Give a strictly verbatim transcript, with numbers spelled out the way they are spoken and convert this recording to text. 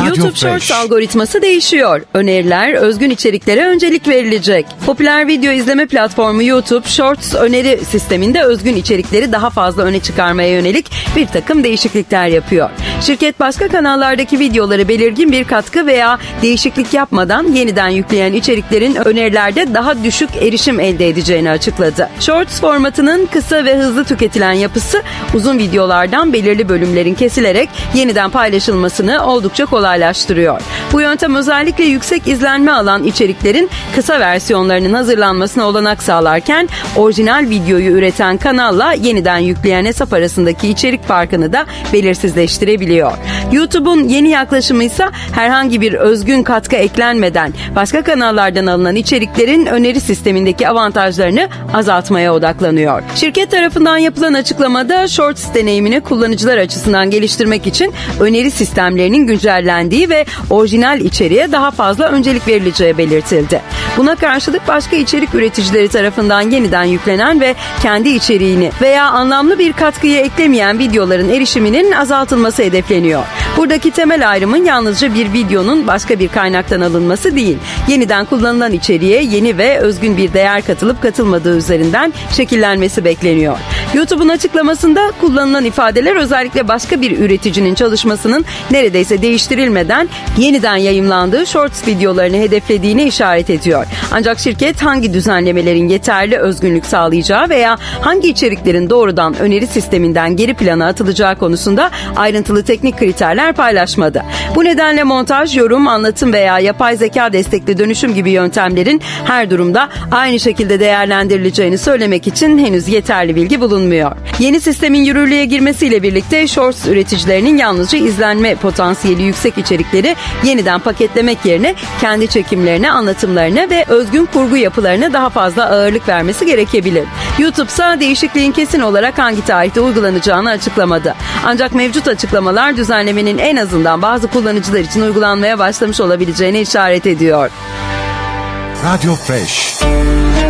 YouTube Shorts algoritması değişiyor. Öneriler, özgün içeriklere öncelik verilecek. Popüler video izleme platformu YouTube, Shorts öneri sisteminde özgün içerikleri daha fazla öne çıkarmaya yönelik bir takım değişiklikler yapıyor. Şirket başka kanallardaki videoları belirgin bir katkı veya değişiklik yapmadan yeniden yükleyen içeriklerin önerilerde daha düşük erişim elde edeceğini açıkladı. Shorts formatının kısa ve hızlı tüketilen yapısı uzun videolardan belirli bölümlerin kesilerek yeniden paylaşılmasını oldukça kolaylaştırıyor. Bu yöntem özellikle yüksek izlenme alan içeriklerin kısa versiyonlarının hazırlanmasına olanak sağlarken orijinal videoyu üreten kanalla yeniden yükleyen hesap arasındaki içerik farkını da belirsizleştirebiliyor. YouTube'un yeni yaklaşımı ise herhangi bir özgün katkı eklenmeden başka kanallardan alınan içeriklerin öneri sistemindeki avantajlarını azaltmaya odaklanıyor. Şirket tarafından yapılan açıklamada Shorts deneyimini kullanıcılar açısından geliştirmek için öneri sistemlerinin güncellendiği ve orijinal içeriğe daha fazla öncelik verileceği belirtildi. Buna karşılık başka içerik üreticileri tarafından yeniden yüklenen ve kendi içeriğini veya anlamlı bir katkıyı eklemeyen videoların erişiminin azaltılması hedefleniyor. Buradaki temel ayrımın yalnızca bir videonun başka bir kaynaktan alınması değil, yeniden kullanılan içeriğe yeni ve özgün bir değer katılıp katılmadığı üzerinden şekillenmesi bekleniyor. YouTube'un açıklamasında kullanılan ifadeler özellikle başka bir üreticinin çalışmasının neredeyse değiştirilmeden yeniden yayımlandığı Shorts videolarını hedeflediğine işaret ediyor. Ancak şirket hangi düzenlemelerin yeterli özgünlük sağlayacağı veya hangi içeriklerin doğrudan öneri sisteminden geri plana atılacağı konusunda ayrıntılı teknik kriterler paylaşmadı. Bu nedenle montaj, yorum, anlatım veya yapay zeka destekli dönüşüm gibi yöntemlerin her durumda aynı şekilde değerlendirileceğini söylemek için henüz yeterli bilgi bulunmuyor. Yeni sistemin yürürlüğe girmesiyle birlikte Shorts üreticilerinin yalnızca izlenme potansiyeli yüksek içerikleri yeniden paketlemek yerine kendi çekimlerine, anlatımlarına ve özgün kurgu yapılarına daha fazla ağırlık vermesi gerekebilir. YouTube ise değişikliğin kesin olarak hangi tarihte uygulanacağını açıklamadı. Ancak mevcut açıklamalar düzenlemenin en azından bazı kullanıcılar için uygulanmaya başlamış olabileceğine işaret ediyor. Radyo Fresh.